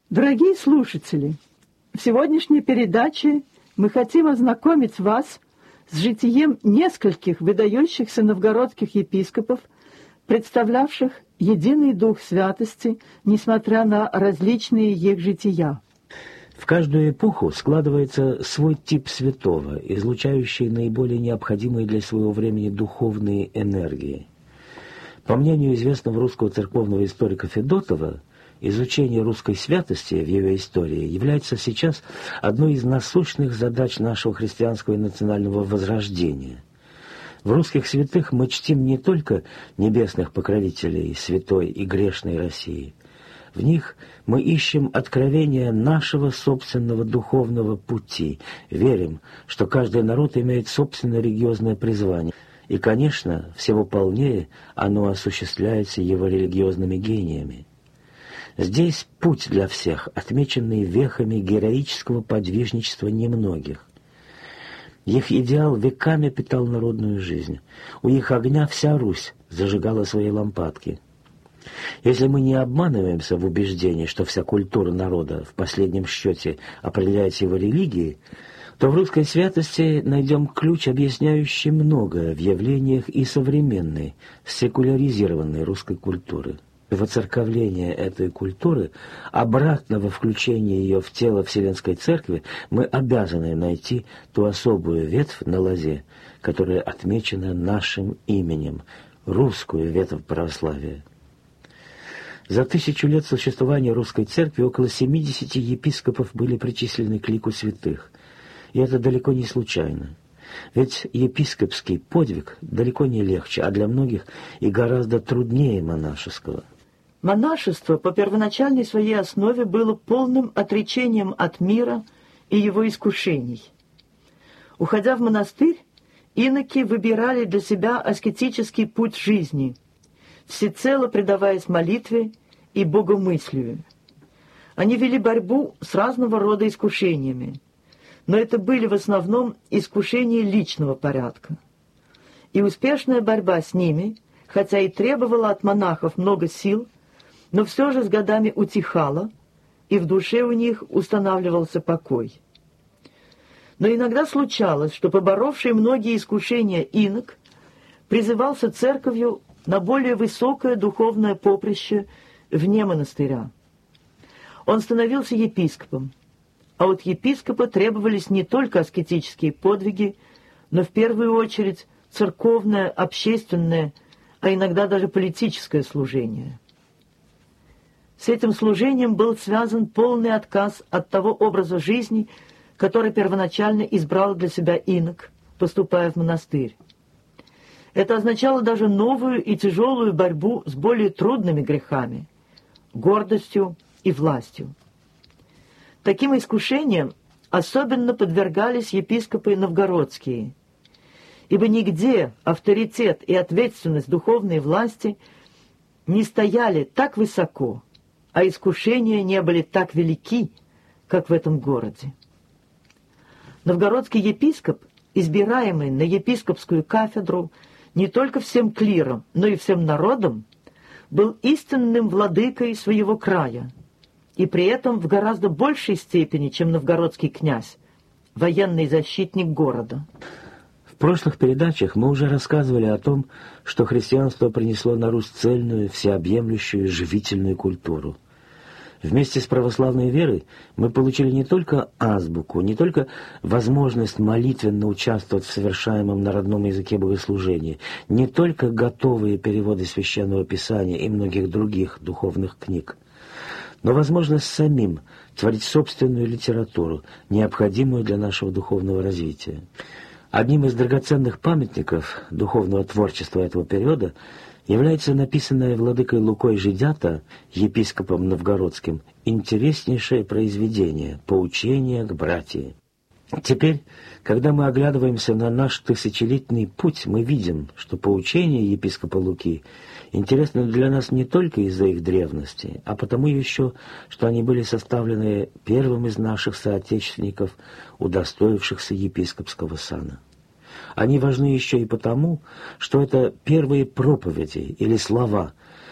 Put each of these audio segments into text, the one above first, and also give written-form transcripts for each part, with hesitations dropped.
Дорогие слушатели, в сегодняшней передаче мы хотим ознакомить вас с житием нескольких выдающихся новгородских епископов, представлявших единый дух святости, несмотря на различные их жития. В каждую эпоху складывается свой тип святого, излучающий наиболее необходимые для своего времени духовные энергии. По мнению известного русского церковного историка Федотова, изучение русской святости в ее истории является сейчас одной из насущных задач нашего христианского и национального возрождения. В русских святых мы чтим не только небесных покровителей святой и грешной России. В них мы ищем откровения нашего собственного духовного пути, верим, что каждый народ имеет собственное религиозное призвание, и, конечно, всего полнее оно осуществляется его религиозными гениями. Здесь путь для всех, отмеченный вехами героического подвижничества немногих. Их идеал веками питал народную жизнь. У их огня вся Русь зажигала свои лампадки. Если мы не обманываемся в убеждении, что вся культура народа в последнем счете определяется его религией, то в русской святости найдем ключ, объясняющий многое в явлениях и современной, секуляризированной русской культуры. Воцерковление этой культуры, обратного включения ее в тело Вселенской Церкви, мы обязаны найти ту особую ветвь на лозе, которая отмечена нашим именем, русскую ветвь православия. За 1000 лет существования русской церкви около 70 епископов были причислены к лику святых. И это далеко не случайно. Ведь епископский подвиг далеко не легче, а для многих и гораздо труднее монашеского. Монашество по первоначальной своей основе было полным отречением от мира и его искушений. Уходя в монастырь, иноки выбирали для себя аскетический путь жизни, всецело предаваясь молитве и богомыслию. Они вели борьбу с разного рода искушениями, но это были в основном искушения личного порядка. И успешная борьба с ними, хотя и требовала от монахов много сил, но все же с годами утихала, и в душе у них устанавливался покой. Но иногда случалось, что поборовший многие искушения инок призывался церковью на более высокое духовное поприще вне монастыря. Он становился епископом, а от епископа требовались не только аскетические подвиги, но в первую очередь церковное, общественное, а иногда даже политическое служение. С этим служением был связан полный отказ от того образа жизни, который первоначально избрал для себя инок, поступая в монастырь. Это означало даже новую и тяжелую борьбу с более трудными грехами – гордостью и властью. Таким искушениям особенно подвергались епископы новгородские, ибо нигде авторитет и ответственность духовной власти не стояли так высоко, а искушения не были так велики, как в этом городе. Новгородский епископ, избираемый на епископскую кафедру не только всем клиром, но и всем народом, был истинным владыкой своего края, и при этом в гораздо большей степени, чем новгородский князь, военный защитник города. В прошлых передачах мы уже рассказывали о том, что христианство принесло на Русь цельную, всеобъемлющую, живительную культуру. Вместе с православной верой мы получили не только азбуку, не только возможность молитвенно участвовать в совершаемом на родном языке богослужении, не только готовые переводы Священного Писания и многих других духовных книг, но возможность самим творить собственную литературу, необходимую для нашего духовного развития. Одним из драгоценных памятников духовного творчества этого периода является написанное владыкой Лукой Жидята, епископом новгородским, интереснейшее произведение «Поучение к братии». Теперь, когда мы оглядываемся на наш тысячелетний путь, мы видим, что поучения епископа Луки интересны для нас не только из-за их древности, а потому еще, что они были составлены первым из наших соотечественников, удостоившихся епископского сана. Они важны еще и потому, что это первые проповеди или слова,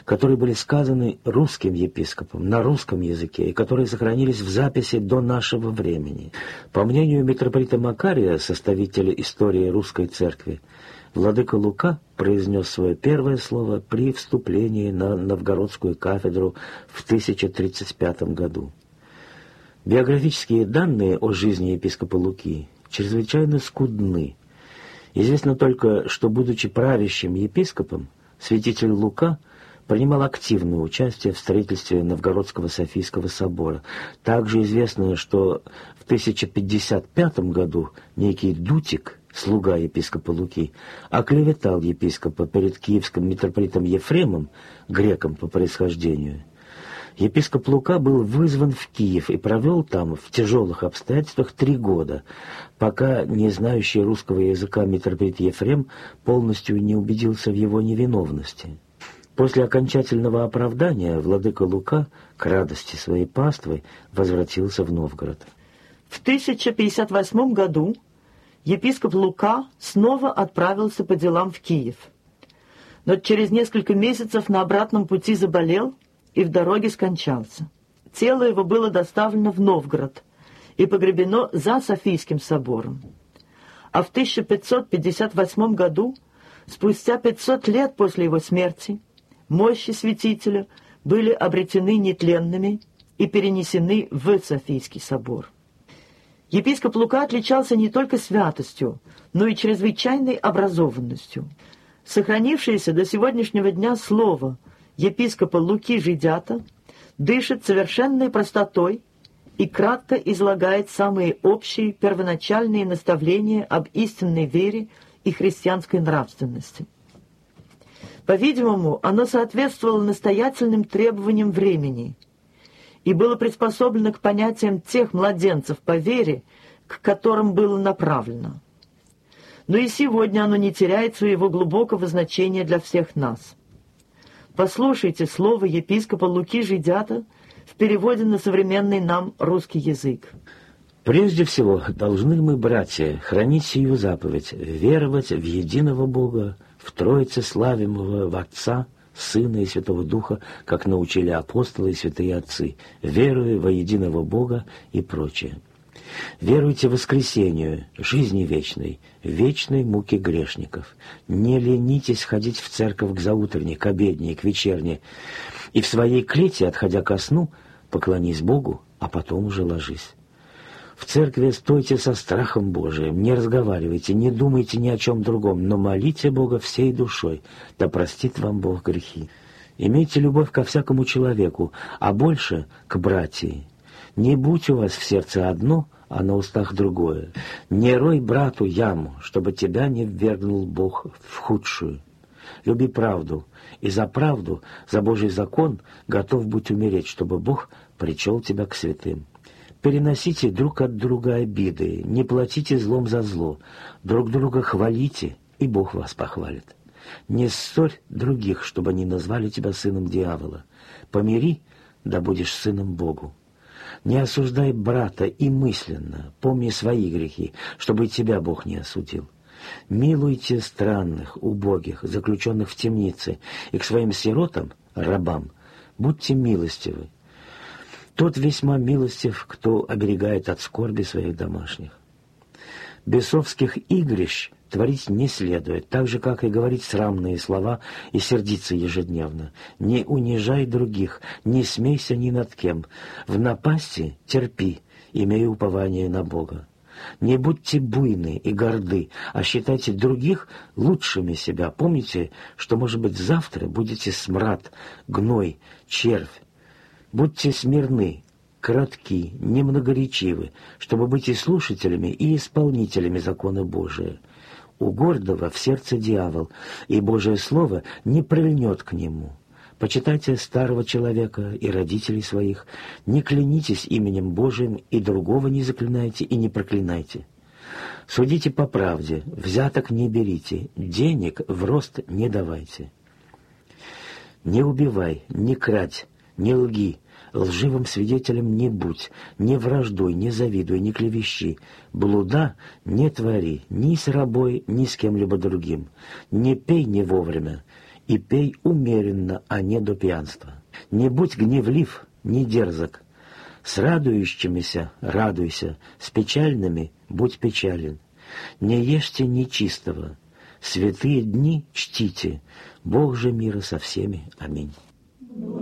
которые были сказаны русским епископом на русском языке и которые сохранились в записи до нашего времени. По мнению митрополита Макария, составителя истории русской церкви, владыка Лука произнес свое первое слово при вступлении на Новгородскую кафедру в 1035 году. Биографические данные о жизни епископа Луки чрезвычайно скудны. Известно только, что, будучи правящим епископом, святитель Лука принимал активное участие в строительстве Новгородского Софийского собора. Также известно, что в 1055 году некий Дутик, слуга епископа Луки, оклеветал епископа перед киевским митрополитом Ефремом, греком по происхождению. Епископ Лука был вызван в Киев и провел там в тяжелых обстоятельствах 3 года, пока не знающий русского языка митрополит Ефрем полностью не убедился в его невиновности. После окончательного оправдания владыка Лука, к радости своей паствы, возвратился в Новгород. В 1058 году епископ Лука снова отправился по делам в Киев. Но через несколько месяцев на обратном пути заболел и в дороге скончался. Тело его было доставлено в Новгород и погребено за Софийским собором. А в 1558 году, спустя 500 лет после его смерти, мощи святителя были обретены нетленными и перенесены в Софийский собор. Епископ Лука отличался не только святостью, но и чрезвычайной образованностью. Сохранившееся до сегодняшнего дня слово епископа Луки Жидята дышит совершенной простотой и кратко излагает самые общие первоначальные наставления об истинной вере и христианской нравственности. По-видимому, оно соответствовало настоятельным требованиям времени и было приспособлено к понятиям тех младенцев по вере, к которым было направлено. Но и сегодня оно не теряет своего глубокого значения для всех нас. Послушайте слово епископа Луки Жидята в переводе на современный нам русский язык. «Прежде всего, должны мы, братья, хранить сию заповедь, веровать в единого Бога, в Троице славимого, в Отца, Сына и Святого Духа, как научили апостолы и святые отцы, веруя во единого Бога и прочее. Веруйте воскресению, жизни вечной, вечной муки грешников. Не ленитесь ходить в церковь к заутренней, к обедней, к вечерней. И в своей клете, отходя ко сну, поклонись Богу, а потом уже ложись. В церкви стойте со страхом Божиим, не разговаривайте, не думайте ни о чем другом, но молите Бога всей душой, да простит вам Бог грехи. Имейте любовь ко всякому человеку, а больше к братии. Не будь у вас в сердце одно, а на устах другое. Не рой брату яму, чтобы тебя не ввергнул Бог в худшую. Люби правду, и за правду, за Божий закон готов будь умереть, чтобы Бог причел тебя к святым. Переносите друг от друга обиды, не платите злом за зло, друг друга хвалите, и Бог вас похвалит. Не ссорь других, чтобы они назвали тебя сыном дьявола. Помири, да будешь сыном Богу. Не осуждай брата и мысленно, помни свои грехи, чтобы и тебя Бог не осудил. Милуйте странных, убогих, заключенных в темнице, и к своим сиротам, рабам, будьте милостивы. Тот весьма милостив, кто оберегает от скорби своих домашних. Бесовских игрищ творить не следует, так же, как и говорить срамные слова и сердиться ежедневно. Не унижай других, не смейся ни над кем. В напасти терпи, имея упование на Бога. Не будьте буйны и горды, а считайте других лучшими себя. Помните, что, может быть, завтра будете смрад, гной, червь. Будьте смирны, кратки, немногоречивы, чтобы быть и слушателями, и исполнителями закона Божия. У гордого в сердце дьявол, и Божие Слово не прильнет к нему. Почитайте старого человека и родителей своих, не клянитесь именем Божиим, и другого не заклинайте и не проклинайте. Судите по правде, взяток не берите, денег в рост не давайте. Не убивай, не крадь, не лги, лживым свидетелем не будь, не враждуй, не завидуй, не клевещи, блуда не твори ни с рабой, ни с кем-либо другим, не пей не вовремя, и пей умеренно, а не до пьянства. Не будь гневлив, не дерзок. С радующимися радуйся, с печальными будь печален. Не ешьте нечистого, святые дни чтите, Бог же мира со всеми. Аминь.